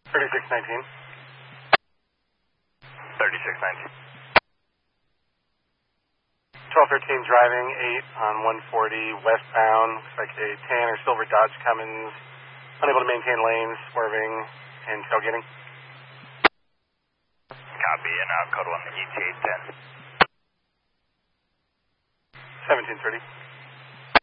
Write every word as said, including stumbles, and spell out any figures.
thirty-six nineteen. thirty-six nineteen. twelve thirteen driving, eight on one forty westbound. Looks like a tan or silver Dodge Cummins, unable to maintain lanes, swerving and tailgating. Copy, and now code one, E T eight ten. seventeen thirty.